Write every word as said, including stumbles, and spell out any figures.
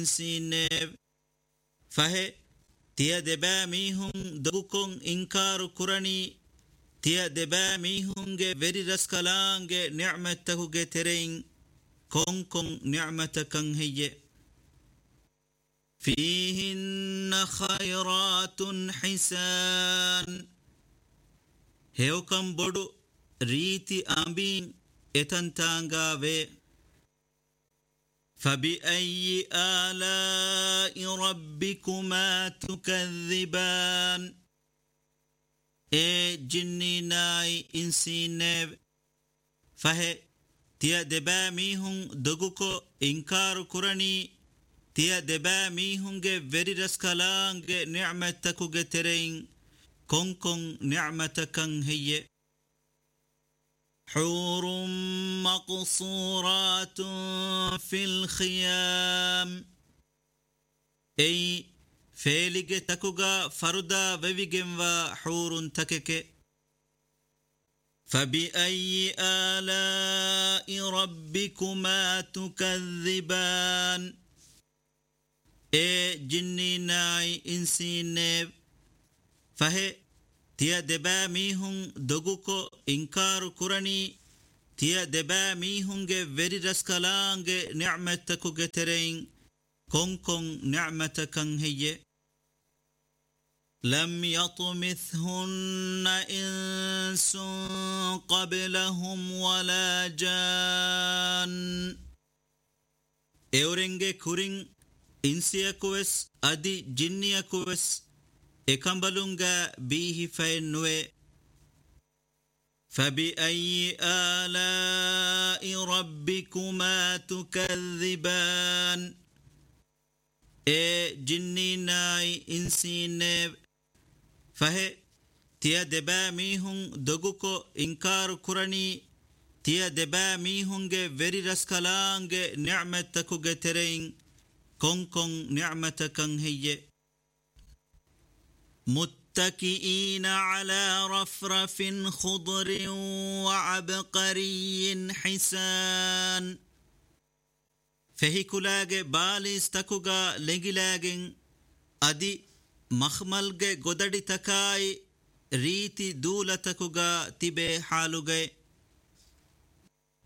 insinev fahe tiya deba mihun dogukon inkaru kurani tiya deba mihunge veri raskalange ni'matahuge terein konkon ni'matakan heye fihinna khayratun hisan heokan bodu riti ambin etantangave فبأي آلاء ربكما تكذبان اي جني ناي انسينيب فهي تيا دبا ميهن دغوكو انكار كراني تيا دبا ميهن جي وري رسكالانگ نعمتكو جي ترين كون كون نعمتكن هي حور مقصورات في الخيام أي فيلج تكوغا فردا ويجم وحور تكك فبأي آلاء ربكما تكذبان أي جني ناي إنسينيب فهي تيا دبا ميهن دغوكو انكار كراني تيا دبا ميهن جي وري رسكالانگ نعمتكو جترين كون كون نعمتكن هي لم يطمثهن إنس قبلهم ولا جان اورنگ كورين انسيكوس ادي جنيكوس اكمبلونغا بيه فينوي فبأي آلاء ربكما تكذبان اي جني ناي انسينيب فهي تيا دبا ميهن دغوكو انكار كراني تيا دبا ميهن جي وري رسكالانگ نعمتكو جترين كون كون نعمتكن هي متكئين على رفرف خضر وعبقري حسان فهيكولاگ باليستكوغا لنگلاگن ادي مخملگ گوددي تكاي ريتي دولتكوغا تبه حالوگه